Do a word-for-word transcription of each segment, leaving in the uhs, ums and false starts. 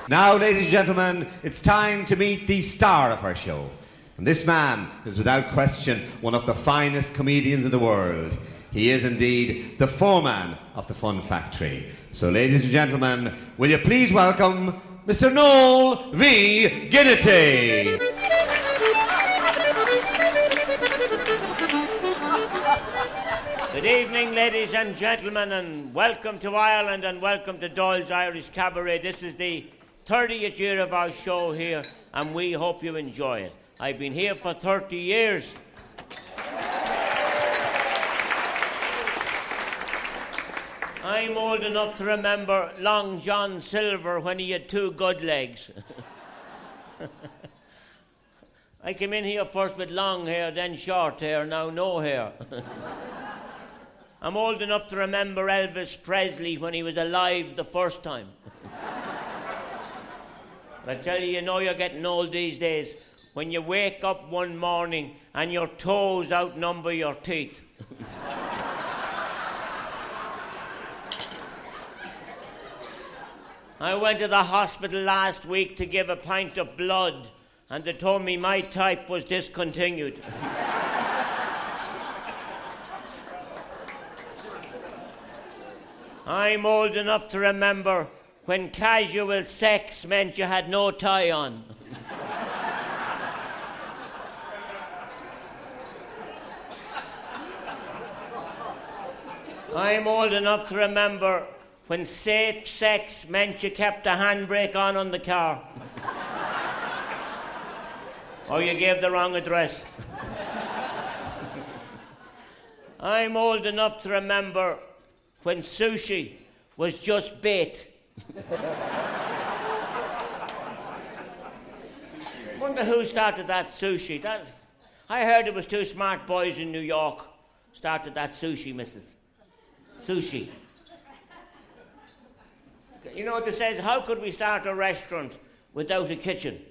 Now, ladies and gentlemen, it's time to meet the star of our show. And this man is without question one of the finest comedians in the world. He is indeed the foreman of the Fun Factory. So, ladies and gentlemen, will you please welcome Mister Noel V. Ginnity. Good evening, ladies and gentlemen, and welcome to Ireland and welcome to Doyle's Irish Cabaret. This is the thirtieth year of our show here, and we hope you enjoy it. I've been here for thirty years. I'm old enough to remember Long John Silver when he had two good legs. I came in here first with long hair, then short hair, now no hair. I'm old enough to remember Elvis Presley when he was alive the first time. But I tell you, you know you're getting old these days when you wake up one morning and your toes outnumber your teeth. I went to the hospital last week to give a pint of blood, and they told me my type was discontinued. I'm old enough to remember when casual sex meant you had no tie on. I'm old enough to remember when safe sex meant you kept the handbrake on on the car. Or you gave the wrong address. I'm old enough to remember when sushi was just bait. Wonder who started that sushi. That's, I heard it was two smart boys in New York started that sushi, missus Sushi. You know what it says? How could we start a restaurant without a kitchen?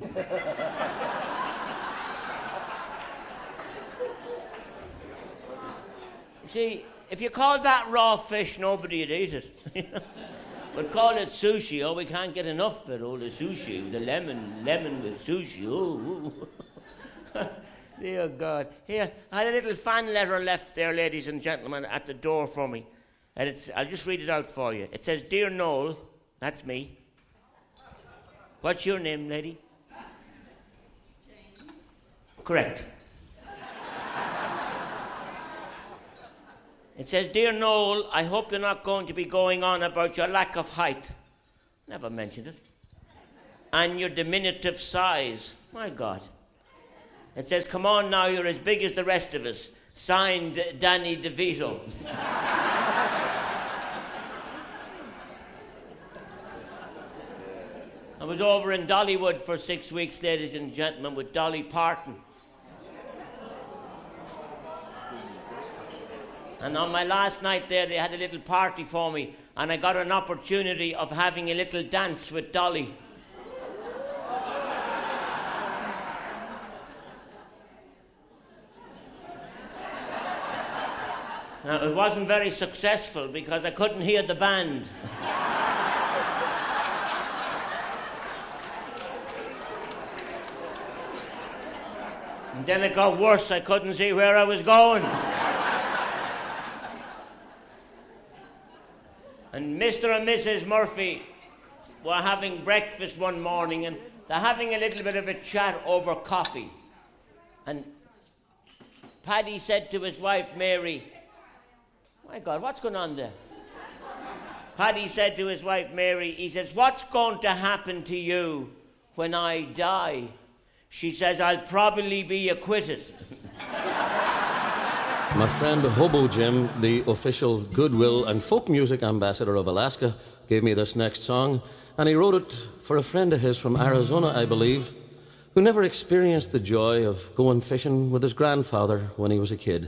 You see, if you call that raw fish, nobody would eat it. But call it sushi. Oh, we can't get enough of it. Oh, the sushi, the lemon, lemon with sushi. Oh, oh. Dear God. Here, I had a little fan letter left there, ladies and gentlemen, at the door for me. And it's, I'll just read it out for you. It says, Dear Noel, that's me. What's your name, lady? Jane. Correct. It says, Dear Noel, I hope you're not going to be going on about your lack of height. Never mentioned it. And your diminutive size. My God. It says, come on now, you're as big as the rest of us. Signed, Danny DeVito. I was over in Dollywood for six weeks, ladies and gentlemen, with Dolly Parton. And on my last night there, they had a little party for me, and I got an opportunity of having a little dance with Dolly. Now, it wasn't very successful because I couldn't hear the band. And then it got worse. I couldn't see where I was going. And Mister and Missus Murphy were having breakfast one morning, and they're having a little bit of a chat over coffee. And Paddy said to his wife, Mary, my God, what's going on there? Paddy said to his wife, Mary, he says, what's going to happen to you when I die? She says, I'll probably be acquitted. My friend Hobo Jim, the official goodwill and folk music ambassador of Alaska, gave me this next song, and he wrote it for a friend of his from Arizona, I believe, who never experienced the joy of going fishing with his grandfather when he was a kid.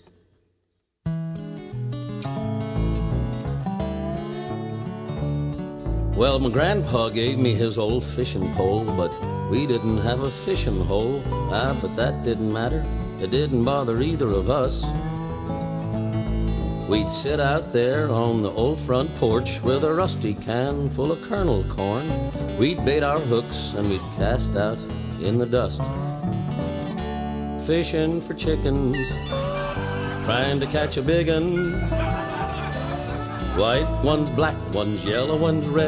Well, my grandpa gave me his old fishing pole, but we didn't have a fishing hole. Ah, but that didn't matter. It didn't bother either of us. We'd sit out there on the old front porch with a rusty can full of kernel corn. We'd bait our hooks and we'd cast out in the dust, fishing for chickens, trying to catch a big 'un. White ones, black ones, yellow ones, red